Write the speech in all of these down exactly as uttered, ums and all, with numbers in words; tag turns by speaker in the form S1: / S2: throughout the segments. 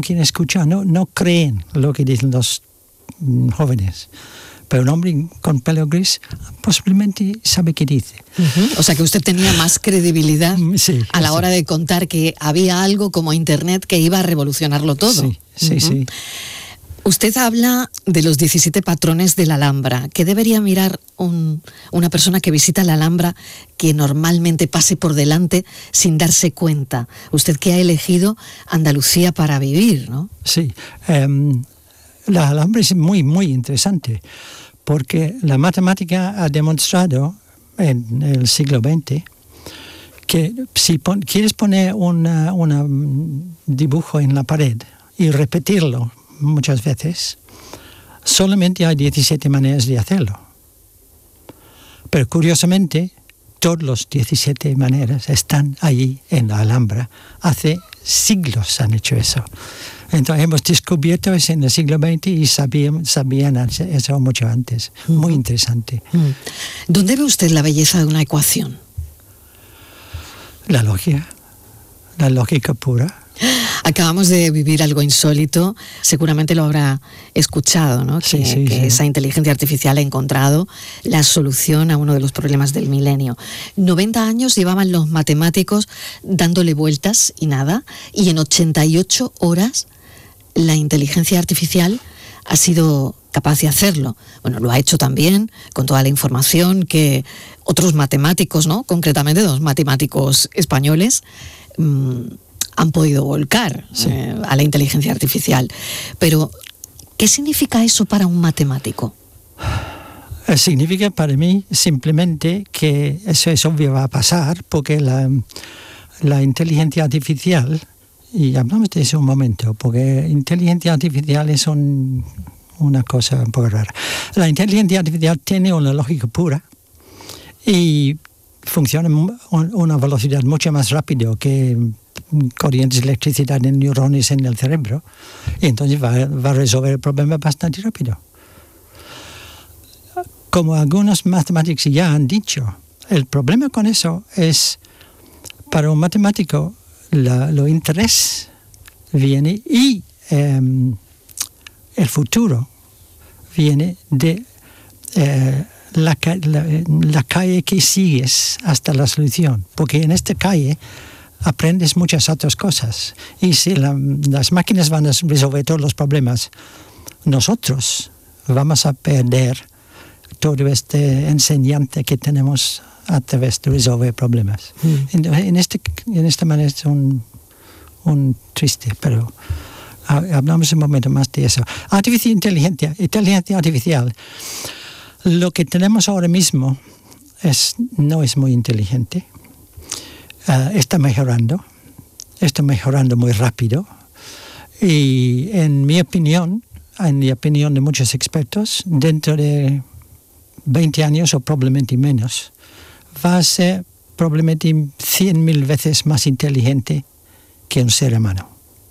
S1: no quieren escuchar, no, no creen lo que dicen los mm, jóvenes. Pero un hombre con pelo gris posiblemente sabe qué dice.
S2: Uh-huh. O sea que usted tenía más credibilidad
S1: sí,
S2: a la
S1: sí.
S2: hora de contar que había algo como Internet que iba a revolucionarlo todo.
S1: Sí, sí, uh-huh. sí.
S2: Usted habla de los diecisiete patrones de la Alhambra. ¿Qué debería mirar un, una persona que visita la Alhambra que normalmente pase por delante sin darse cuenta? Usted que ha elegido Andalucía para vivir, ¿no?
S1: Sí. Um, la Alhambra es muy, muy interesante porque la matemática ha demostrado en el siglo veinte que si pon, quieres poner una, una dibujo en la pared y repetirlo muchas veces, solamente hay diecisiete maneras de hacerlo. Pero curiosamente, todas las diecisiete maneras están allí en la Alhambra. Hace siglos han hecho eso. Entonces hemos descubierto eso en el siglo veinte y sabían, sabían eso mucho antes. Muy interesante.
S2: ¿Dónde ve usted la belleza de una ecuación?
S1: La lógica, la lógica pura.
S2: Acabamos de vivir algo insólito, seguramente lo habrá escuchado, ¿no?
S1: Sí,
S2: que,
S1: sí,
S2: que
S1: sí.
S2: esa inteligencia artificial ha encontrado la solución a uno de los problemas del milenio. noventa años llevaban los matemáticos dándole vueltas y nada, y en ochenta y ocho horas la inteligencia artificial ha sido capaz de hacerlo. Bueno, lo ha hecho también con toda la información que otros matemáticos, ¿no? Concretamente dos matemáticos españoles, mmm, han podido volcar sí. eh, a la inteligencia artificial. Pero, ¿qué significa eso para un matemático?
S1: Significa para mí simplemente que eso es obvio va a pasar porque la, la inteligencia artificial, y hablamos de eso un momento, porque inteligencia artificial es un, una cosa un poco rara. La inteligencia artificial tiene una lógica pura y funciona a una velocidad mucho más rápido que corrientes de electricidad en neurones en el cerebro, y entonces va, va a resolver el problema bastante rápido. Como algunos matemáticos ya han dicho, el problema con eso es, para un matemático, la, lo interés viene y eh, el futuro viene de eh, la, la, la calle que sigues hasta la solución, porque en esta calle aprendes muchas otras cosas. Y si la, las máquinas van a resolver todos los problemas, nosotros vamos a perder todo este enseñante que tenemos a través de resolver problemas. Mm. En, en, este, en esta manera es un, un triste, pero hablamos un momento más de eso. Artificial inteligencia, inteligencia artificial. Lo que tenemos ahora mismo es, no es muy inteligente. Uh, está mejorando, está mejorando muy rápido y en mi opinión, en la opinión de muchos expertos, dentro de veinte años o probablemente menos, va a ser probablemente cien mil veces más inteligente que un ser humano.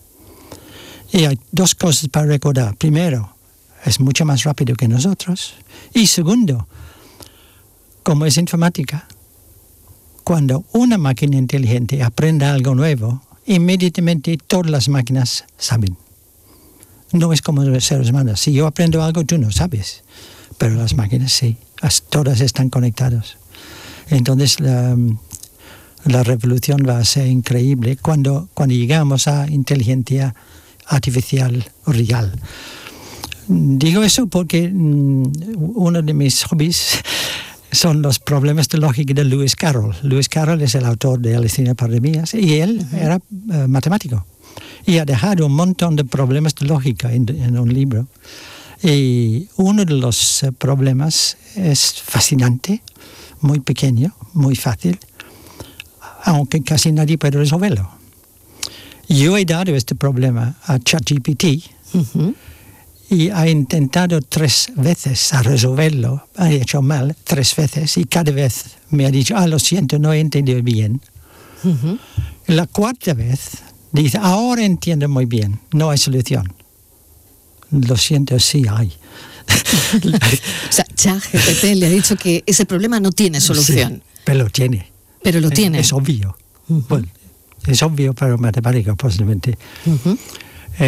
S1: Y hay dos cosas para recordar. Primero, es mucho más rápido que nosotros. Y segundo, como es informática, cuando una máquina inteligente aprende algo nuevo, inmediatamente todas las máquinas saben. No es como los seres humanos. Si yo aprendo algo, tú no sabes. Pero las máquinas sí. Todas están conectadas. Entonces la, la revolución va a ser increíble cuando, cuando llegamos a inteligencia artificial real. Digo eso porque mmm, uno de mis hobbies son los problemas de lógica de Lewis Carroll. Lewis Carroll es el autor de Alicia en el País de Maravillas y él uh-huh. era uh, matemático. Y ha dejado un montón de problemas de lógica en, en un libro. Y uno de los uh, problemas es fascinante, muy pequeño, muy fácil, aunque casi nadie puede resolverlo. Yo he dado este problema a ChatGPT uh-huh. y ha intentado tres veces a resolverlo, ha hecho mal tres veces y cada vez me ha dicho, ah, lo siento, no he entendido bien. Uh-huh. La cuarta vez dice, ahora entiendo muy bien, no hay solución. Lo siento, sí hay.
S2: O sea, ChatGPT le ha dicho que ese problema no tiene solución.
S1: Sí, pero lo tiene.
S2: Pero lo tiene.
S1: Es, es obvio. Uh-huh. Bueno, es obvio para un matemático, posiblemente.
S2: Uh-huh.